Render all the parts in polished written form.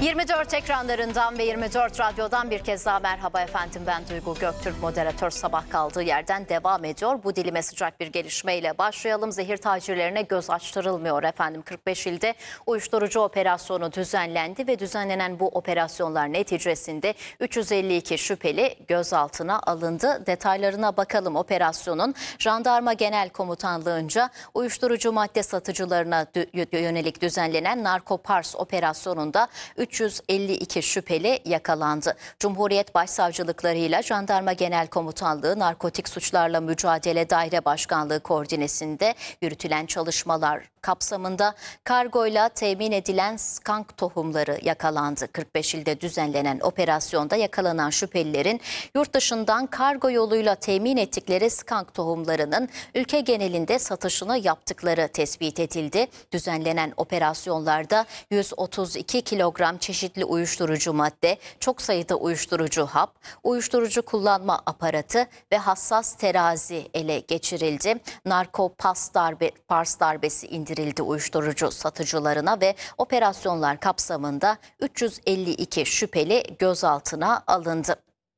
24 ekranlarından ve 24 radyodan bir kez daha merhaba efendim. Ben Duygu Göktürk, moderatör sabah kaldığı yerden devam ediyor. Bu dilime sıcak bir gelişmeyle başlayalım. Zehir tacirlerine göz açtırılmıyor efendim. 45 ilde uyuşturucu operasyonu düzenlendi ve düzenlenen bu operasyonlar neticesinde 352 şüpheli gözaltına alındı. Detaylarına bakalım. Operasyonun Jandarma Genel Komutanlığı'nca uyuşturucu madde satıcılarına yönelik düzenlenen Narkopars operasyonunda 352 şüpheli yakalandı. Cumhuriyet Başsavcılıklarıyla Jandarma Genel Komutanlığı Narkotik Suçlarla Mücadele Daire Başkanlığı koordinesinde yürütülen çalışmalar kapsamında kargoyla temin edilen skank tohumları yakalandı. 45 ilde düzenlenen operasyonda yakalanan şüphelilerin yurt dışından kargo yoluyla temin ettikleri skank tohumlarının ülke genelinde satışını yaptıkları tespit edildi. Düzenlenen operasyonlarda 132 kilogram çeşitli uyuşturucu madde, çok sayıda uyuşturucu hap, uyuşturucu kullanma aparatı ve hassas terazi ele geçirildi. Narkopars darbesi indirildi uyuşturucu satıcılarına ve operasyonlar kapsamında 352 şüpheli gözaltına alındı.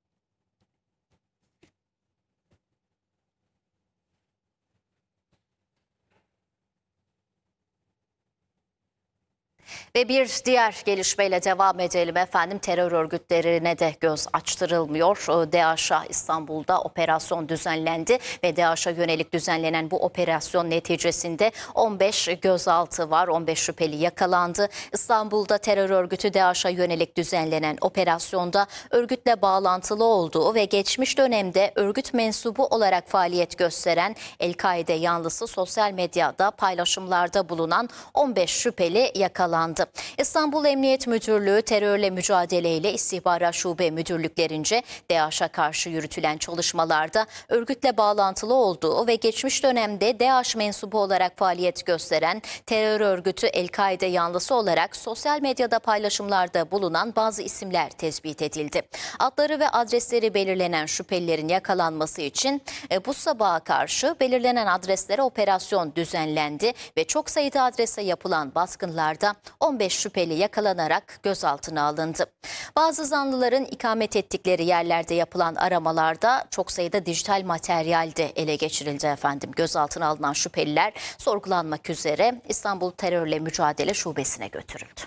Ve bir diğer gelişmeyle devam edelim efendim. Terör örgütlerine de göz açtırılmıyor. DAEŞ'a İstanbul'da operasyon düzenlendi ve DAEŞ'a yönelik düzenlenen bu operasyon neticesinde 15 gözaltı var. 15 şüpheli yakalandı. İstanbul'da terör örgütü DAEŞ'a yönelik düzenlenen operasyonda örgütle bağlantılı olduğu ve geçmiş dönemde örgüt mensubu olarak faaliyet gösteren El-Kaide yanlısı sosyal medyada paylaşımlarda bulunan 15 şüpheli yakalandı. İstanbul Emniyet Müdürlüğü terörle mücadeleyle istihbarat şube müdürlüklerince DAEŞ'a karşı yürütülen çalışmalarda örgütle bağlantılı olduğu ve geçmiş dönemde DAEŞ mensubu olarak faaliyet gösteren terör örgütü El-Kaide yanlısı olarak sosyal medyada paylaşımlarda bulunan bazı isimler tespit edildi. Adları ve adresleri belirlenen şüphelilerin yakalanması için bu sabaha karşı belirlenen adreslere operasyon düzenlendi ve çok sayıda adrese yapılan baskınlarda 15 şüpheli yakalanarak gözaltına alındı. Bazı zanlıların ikamet ettikleri yerlerde yapılan aramalarda çok sayıda dijital materyal de ele geçirildi efendim. Gözaltına alınan şüpheliler sorgulanmak üzere İstanbul Terörle Mücadele Şubesi'ne götürüldü.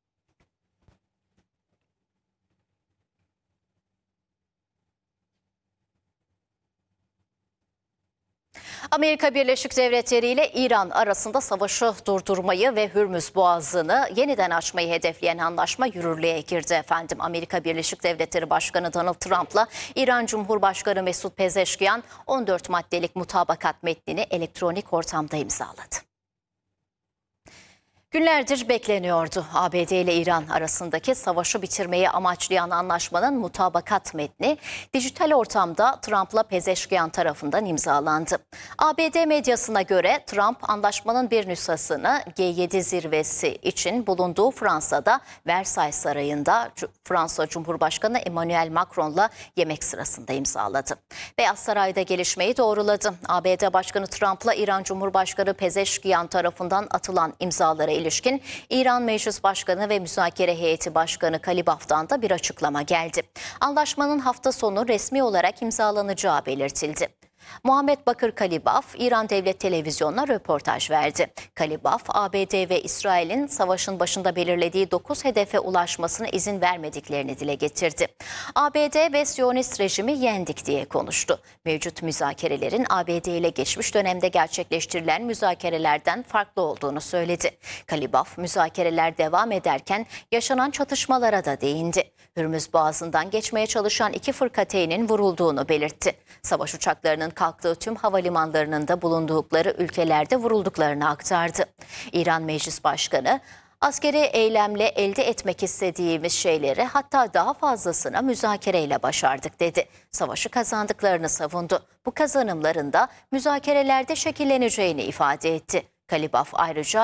Amerika Birleşik Devletleri ile İran arasında savaşı durdurmayı ve Hürmüz Boğazı'nı yeniden açmayı hedefleyen anlaşma yürürlüğe girdi efendim. Amerika Birleşik Devletleri Başkanı Donald Trump'la İran Cumhurbaşkanı Mesut Pezeşkiyan 14 maddelik mutabakat metnini elektronik ortamda imzaladı. Günlerdir bekleniyordu. ABD ile İran arasındaki savaşı bitirmeyi amaçlayan anlaşmanın mutabakat metni dijital ortamda Trump'la Pezeşkiyan tarafından imzalandı. ABD medyasına göre Trump anlaşmanın bir nüshasını G7 zirvesi için bulunduğu Fransa'da Versailles Sarayı'nda Fransa Cumhurbaşkanı Emmanuel Macron'la yemek sırasında imzaladı. Beyaz Saray'da gelişmeyi doğruladı. ABD Başkanı Trump'la İran Cumhurbaşkanı Pezeşkiyan tarafından atılan imzalara ilişkin İran Meclis Başkanı ve Müzakere Heyeti Başkanı Kalibaf'tan da bir açıklama geldi. Anlaşmanın hafta sonu resmi olarak imzalanacağı belirtildi. Muhammed Bakır Kalibaf, İran Devlet Televizyonu'na röportaj verdi. Kalibaf, ABD ve İsrail'in savaşın başında belirlediği 9 hedefe ulaşmasına izin vermediklerini dile getirdi. ABD ve Siyonist rejimi yendik diye konuştu. Mevcut müzakerelerin ABD ile geçmiş dönemde gerçekleştirilen müzakerelerden farklı olduğunu söyledi. Kalibaf, müzakereler devam ederken yaşanan çatışmalara da değindi. Hürmüz Boğazı'ndan geçmeye çalışan iki fırkateyn'in vurulduğunu belirtti. Savaş uçaklarının kalktığı tüm havalimanlarının da bulundukları ülkelerde vurulduklarını aktardı. İran Meclis Başkanı, askeri eylemle elde etmek istediğimiz şeyleri hatta daha fazlasını müzakereyle başardık dedi. Savaşı kazandıklarını savundu. Bu kazanımların da müzakerelerde şekilleneceğini ifade etti. Kalibaf ayrıca